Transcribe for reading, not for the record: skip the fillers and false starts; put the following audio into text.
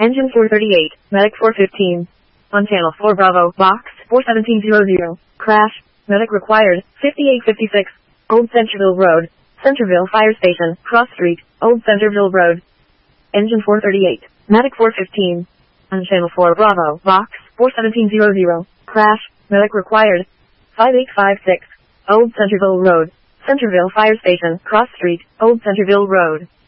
Engine 438, Medic 415. On channel 4 Bravo, box 41700. Crash, medic required, 5856. Old Centerville Road, Centerville Fire Station, Cross Street, Old Centerville Road. Engine 438, medic 415. On channel 4 Bravo, box 41700. Crash, medic required, 5856. Old Centerville Road, Centerville Fire Station, Cross Street, Old Centerville Road.